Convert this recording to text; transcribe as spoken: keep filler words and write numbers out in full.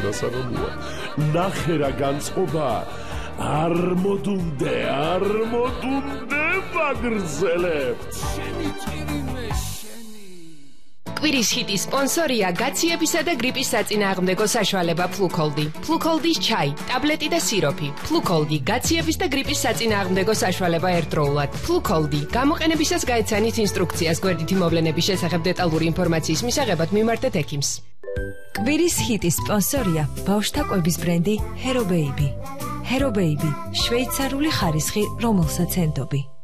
მონასაღამოა. ნახე რა განწყობა. არ მოდუნდე, არ მოდუნდე ვაგრძელებთ. შენი ტირიმე შენი. კვირის ჰიტის სპონსორია გაციებისა და გრიპის საწინააღმდეგო საშუალება ფლუქოლდი. ფლუქოლდის ჩაი, ტაბლეტი და სიროფი. ფლუქოლდი გაციების და გრიპის საწინააღმდეგო საშუალება ერთდროულად. ფლუქოლდი გამოყენებისას გაეცანით ინსტრუქციას გვერდითი მოვლენების შესახებ დეტალური ინფორმაციის მისაღებად მიმართეთ ექიმს. კვირის ჰიტის სპონსორია ბავშვთა კვების ბრენდი Hero Baby. Hero Baby, შვეიცარიული ხარისხი, რომელსაც ენდობი.